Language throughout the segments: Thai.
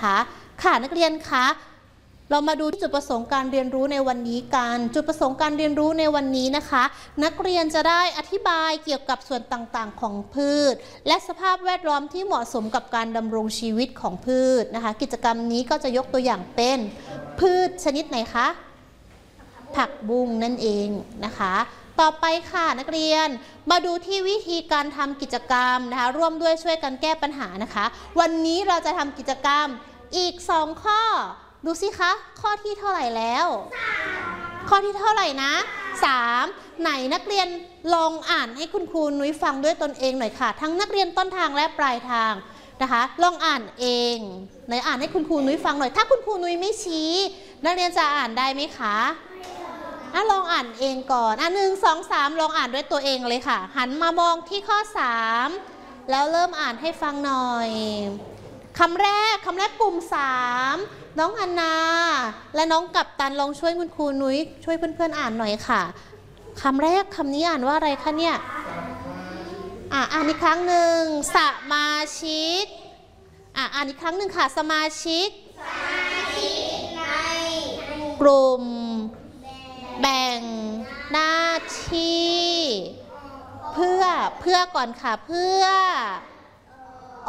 นะคะค่ะนักเรียนคะเรามาดูจุดประสงค์การเรียนรู้ในวันนี้กันจุดประสงค์การเรียนรู้ในวันนี้นะคะนักเรียนจะได้อธิบายเกี่ยวกับส่วนต่างๆของพืชและสภาพแวดล้อมที่เหมาะสมกับการดำรงชีวิตของพืชนะคะกิจกรรมนี้ก็จะยกตัวอย่างเป็นพืชชนิดไหนคะผักบุ้งนั่นเองนะคะต่อไปค่ะนักเรียนมาดูที่วิธีการทำกิจกรรมนะคะร่วมด้วยช่วยกันแก้ปัญหานะคะวันนี้เราจะทำกิจกรรมอีก2ข้อดูสิคะข้อที่เท่าไหร่แล้วข้อที่เท่าไหร่นะ3ไหนนักเรียนลองอ่านให้คุณครูนุ้ยฟังด้วยตนเองหน่อยค่ะทั้งนักเรียนต้นทางและปลายทางนะคะลองอ่านเองไหนอ่านให้คุณครูนุ้ยฟังหน่อยถ้าคุณครูนุ้ยไม่ชี้นักเรียนจะอ่านได้ไหมคะลองอ่านเองก่อน1 2 3ลองอ่านด้วยตัวเองเลยค่ะหันมามองที่ข้อ3แล้วเริ่มอ่านให้ฟังหน่อยคำแรกกลุ่ม3น้องอันนาและน้องกัปตันลองช่วยคุณครูนุ้ยช่วยเพื่อนๆอ่านหน่อยค่ะคำแรกคำนี้อ่านว่าอะไรคะเนี่ยอ่านอีกครั้งหนึ่งสมาชิกอ่านอีกครั้งหนึ่งค่ะสมาชิกในกลุ่มแบ่งหน้าที่เพื่อก่อนค่ะเพื่ออ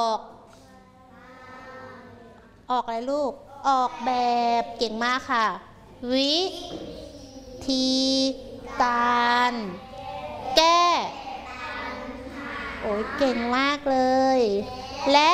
อกอะไรลูกออกแบบเก่งมากค่ะวิธีการแก้โอ้ยเก่งมากเลยและ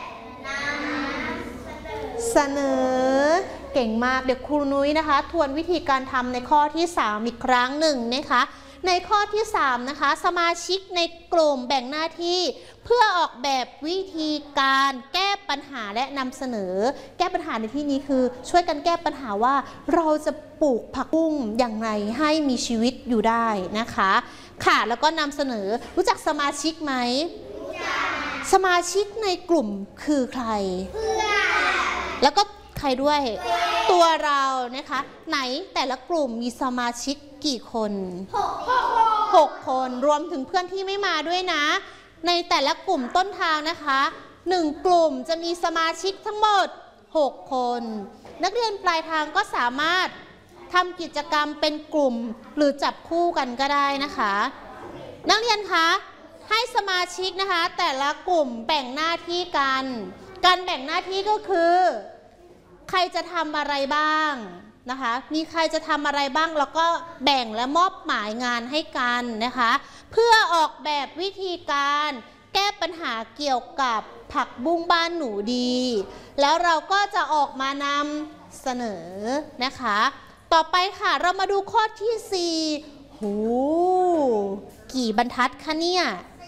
เสนอเก่งมากเดี๋ยวครูนุ้ยนะคะทวนวิธีการทำในข้อที่3อีกครั้งหนึ่งนะคะในข้อที่3นะคะสมาชิกในกลุ่มแบ่งหน้าที่เพื่อออกแบบวิธีการแก้ปัญหาและนำเสนอแก้ปัญหาในที่นี้คือช่วยกันแก้ปัญหาว่าเราจะปลูกผักบุ้งอย่างไรให้มีชีวิตอยู่ได้นะคะค่ะแล้วก็นำเสนอรู้จักสมาชิกไหมสมาชิกในกลุ่มคือใครแล้วก็ใครด้วยตัวเรานะคะไหนแต่ละกลุ่มมีสมาชิกกี่คน6 คนรวมถึงเพื่อนที่ไม่มาด้วยนะในแต่ละกลุ่มต้นทางนะคะ1กลุ่มจะมีสมาชิกทั้งหมด6 คนนักเรียนปลายทางก็สามารถทำกิจกรรมเป็นกลุ่มหรือจับคู่กันก็ได้นะคะนักเรียนคะให้สมาชิกนะคะแต่ละกลุ่มแบ่งหน้าที่กันการแบ่งหน้าที่ก็คือใครจะทำอะไรบ้างนะคะมีใครจะทำอะไรบ้างแล้วก็แบ่งและมอบหมายงานให้กันนะคะเพื่อออกแบบวิธีการแก้ปัญหาเกี่ยวกับผักบุ้งบ้านหนูดีแล้วเราก็จะออกมานำเสนอนะคะต่อไปค่ะเรามาดูข้อที่4หูกี่บรรทัดคะเนี่ย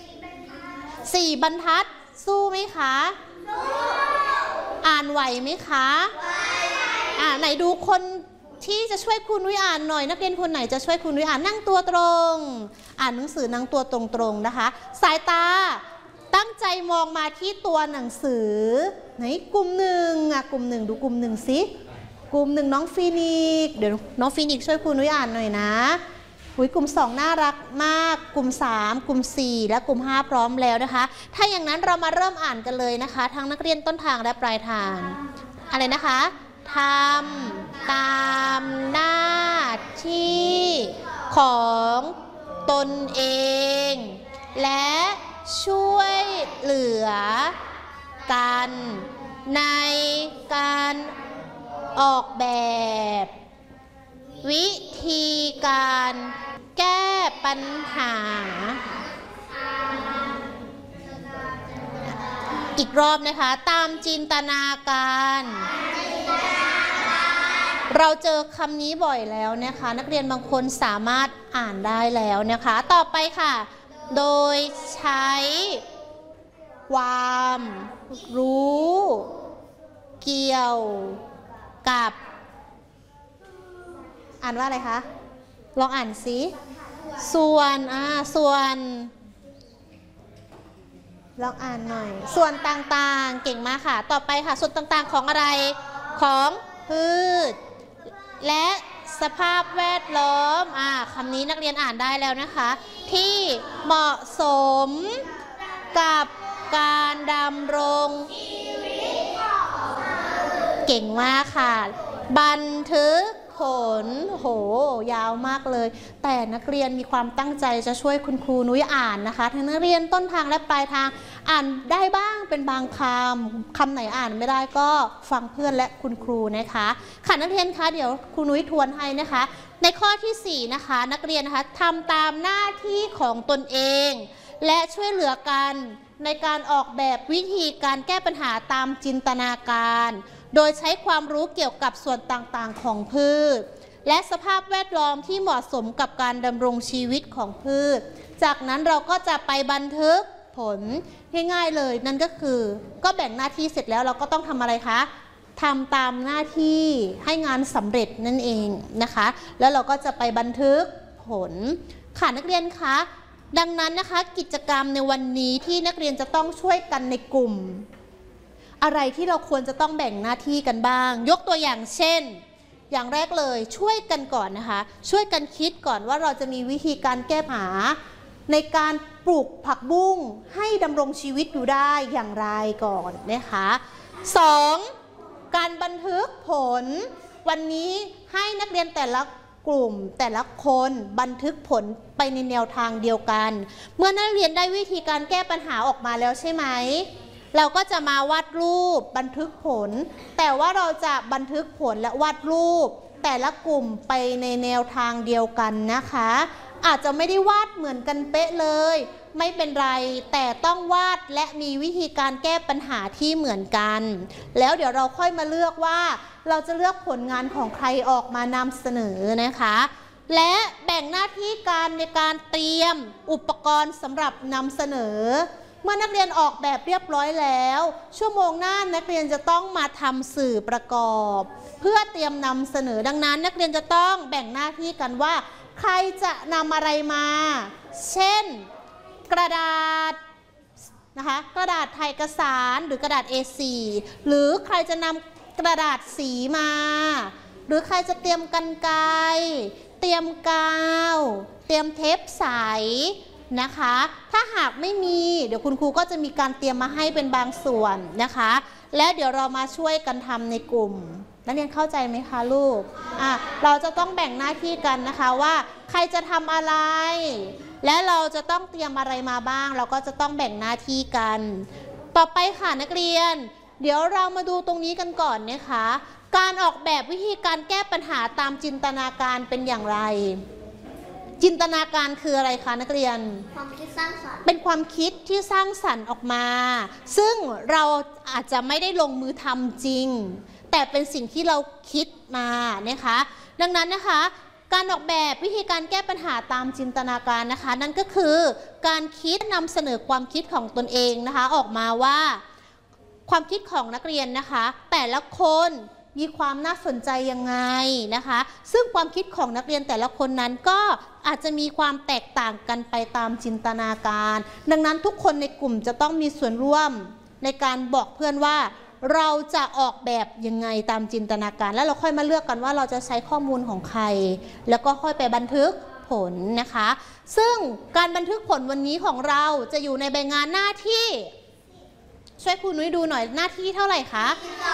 4 บรรทัดสู้ไหมคะอ่านไหวไหมคะไหนดูคนที่จะช่วยครูนุ้ยอ่านหน่อยนักเรียนคนไหนจะช่วยครูนุ้ยอ่านนั่งตัวตรงอ่านหนังสือนั่งตัวตรงๆนะคะสายตาตั้งใจมองมาที่ตัวหนังสือไหนกลุ่ม1กลุ่ม1ดูกลุ่ม1สิกลุ่ม1น้องฟีนิกเดี๋ยวน้องฟีนิกช่วยครูนุ้ยอ่านหน่อยนะกลุ่ม2น่ารักมากกลุ่ม3กลุ่ม4และกลุ่ม5พร้อมแล้วนะคะถ้าอย่างนั้นเรามาเริ่มอ่านกันเลยนะคะทั้งนักเรียนต้นทางและปลายทางอะไรนะคะทำตามหน้าที่ของตนเองและช่วยเหลือกันในการออกแบบวิธีการแก้ปัญหาอีกรอบนะคะตามจินตนาการเราเจอคำนี้บ่อยแล้วนะคะนักเรียนบางคนสามารถอ่านได้แล้วนะคะต่อไปค่ะโดยใช้ความรู้เกี่ยวกับอ่านว่าอะไรคะลองอ่านสิส่วนลองอ่านหน่อยส่วนต่างๆเก่งมากค่ะต่อไปค่ะส่วนต่างๆของอะไรของพืชและสภาพแวดล้อมคำนี้นักเรียนอ่านได้แล้วนะคะที่เหมาะสมกับการดำรงเก่งมากค่ะบันทึกผลโหยาวมากเลยแต่นักเรียนมีความตั้งใจจะช่วยคุณครูนุ้ยอ่านนะคะทั้งนักเรียนต้นทางและปลายทางอ่านได้บ้างเป็นบางคำไหนอ่านไม่ได้ก็ฟังเพื่อนและคุณครูนะคะค่ะนักเรียนคะเดี๋ยวครูนุ้ยทวนให้นะคะในข้อที่4นะคะนักเรียนนะคะทำตามหน้าที่ของตนเองและช่วยเหลือกันในการออกแบบวิธีการแก้ปัญหาตามจินตนาการโดยใช้ความรู้เกี่ยวกับส่วนต่างๆของพืชและสภาพแวดล้อมที่เหมาะสมกับการดำรงชีวิตของพืชจากนั้นเราก็จะไปบันทึกผลง่ายๆเลยนั่นก็คือก็แบ่งหน้าที่เสร็จแล้วเราก็ต้องทำอะไรคะทำตามหน้าที่ให้งานสำเร็จนั่นเองนะคะแล้วเราก็จะไปบันทึกผลค่ะนักเรียนคะดังนั้นนะคะกิจกรรมในวันนี้ที่นักเรียนจะต้องช่วยกันในกลุ่มอะไรที่เราควรจะต้องแบ่งหน้าที่กันบ้างยกตัวอย่างเช่นอย่างแรกเลยช่วยกันก่อนนะคะช่วยกันคิดก่อนว่าเราจะมีวิธีการแก้ปัญหาในการปลูกผักบุ้งให้ดำรงชีวิตอยู่ได้อย่างไรก่อนนะคะ2การบันทึกผลวันนี้ให้นักเรียนแต่ละกลุ่มแต่ละคนบันทึกผลไปในแนวทางเดียวกันเมื่อนักเรียนได้วิธีการแก้ปัญหาออกมาแล้วใช่ไหมเราก็จะมาวาดรูปบันทึกผลแต่ว่าเราจะบันทึกผลและวาดรูปแต่ละกลุ่มไปในแนวทางเดียวกันนะคะอาจจะไม่ได้วาดเหมือนกันเป๊ะเลยไม่เป็นไรแต่ต้องวาดและมีวิธีการแก้ปัญหาที่เหมือนกันแล้วเดี๋ยวเราค่อยมาเลือกว่าเราจะเลือกผลงานของใครออกมานำเสนอนะคะและแบ่งหน้าที่การในการเตรียมอุปกรณ์สำหรับนำเสนอเมื่อนักเรียนออกแบบเรียบร้อยแล้วชั่วโมงหน้านักเรียนจะต้องมาทำสื่อประกอบเพื่อเตรียมนำเสนอดังนั้นนักเรียนจะต้องแบ่งหน้าที่กันว่าใครจะนำอะไรมาเช่นกระดาษนะคะกระดาษถ่ายเอกสารหรือกระดาษ A4 หรือใครจะนำกระดาษสีมาหรือใครจะเตรียมกรรไกรเตรียมกาวเตรียมเทปใสนะคะถ้าหากไม่มีเดี๋ยวคุณครูก็จะมีการเตรียมมาให้เป็นบางส่วนนะคะและเดี๋ยวเรามาช่วยกันทำในกลุ่มนักเรียนเข้าใจไหมคะลูกเราจะต้องแบ่งหน้าที่กันนะคะว่าใครจะทำอะไรและเราจะต้องเตรียมอะไรมาบ้างเราก็จะต้องแบ่งหน้าที่กันต่อไปค่ะนักเรียนเดี๋ยวเรามาดูตรงนี้กันก่อนนะคะการออกแบบวิธีการแก้ปัญหาตามจินตนาการเป็นอย่างไรจินตนาการคืออะไรคะนักเรียนความคิดสร้างสรรค์เป็นความคิดที่สร้างสรรค์ออกมาซึ่งเราอาจจะไม่ได้ลงมือทำจริงแต่เป็นสิ่งที่เราคิดมานะคะดังนั้นนะคะการออกแบบวิธีการแก้ปัญหาตามจินตนาการนะคะนั่นก็คือการคิดนำเสนอความคิดของตนเองนะคะออกมาว่าความคิดของนักเรียนนะคะแต่ละคนมีความน่าสนใจยังไงนะคะซึ่งความคิดของนักเรียนแต่ละคนนั้นก็อาจจะมีความแตกต่างกันไปตามจินตนาการดังนั้นทุกคนในกลุ่มจะต้องมีส่วนร่วมในการบอกเพื่อนว่าเราจะออกแบบยังไงตามจินตนาการแล้วเราค่อยมาเลือกกันว่าเราจะใช้ข้อมูลของใครแล้วก็ค่อยไปบันทึกผลนะคะซึ่งการบันทึกผลวันนี้ของเราจะอยู่ในใบงานหน้าที่ช่วยครูนุ้ยดูหน่อยหน้าที่เท่าไหร่คะ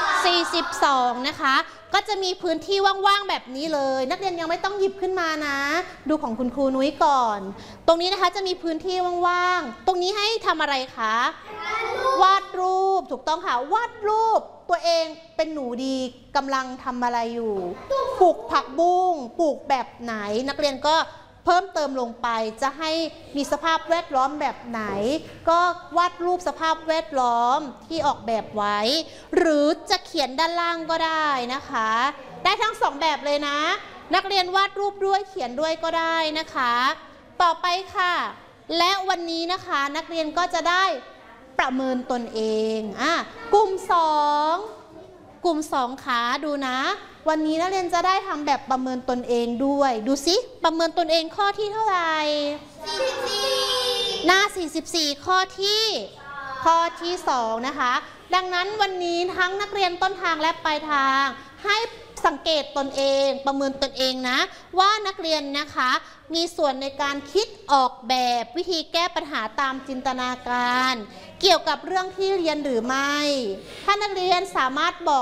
42นะคะก็จะมีพื้นที่ว่างๆแบบนี้เลยนักเรียนยังไม่ต้องหยิบขึ้นมานะดูของคุณครูนุ้ยก่อนตรงนี้นะคะจะมีพื้นที่ว่างๆตรงนี้ให้ทำอะไรคะวาดรูปถูกต้องค่ะวาดรูปตัวเองเป็นหนูดีกำลังทำอะไรอยู่ปลูกผักบุ้งปลูกแบบไหนนักเรียนก็เพิ่มเติมลงไปจะให้มีสภาพแวดล้อมแบบไหนก็วาดรูปสภาพแวดล้อมที่ออกแบบไว้หรือจะเขียนด้านล่างก็ได้นะคะได้ทั้งสองแบบเลยนะนักเรียนวาดรูปด้วยเขียนด้วยก็ได้นะคะต่อไปค่ะและวันนี้นะคะนักเรียนก็จะได้ประเมินตนเองกลุ่ม2ขาดูนะวันนี้นักเรียนจะได้ทำแบบประเมินตนเองด้วยดูสิประเมินตนเองข้อที่เท่าไหร่44หน้า44ข้อที่2นะคะดังนั้นวันนี้ทั้งนักเรียนต้นทางและปลายทางให้สังเกตตนเองประเมินตนเองนะว่านักเรียนนะคะมีส่วนในการคิดออกแบบวิธีแก้ปัญหาตามจินตนาการเกี่ยวกับเรื่องที่เรียนหรือไม่ถ้านักเรียนสามารถบอก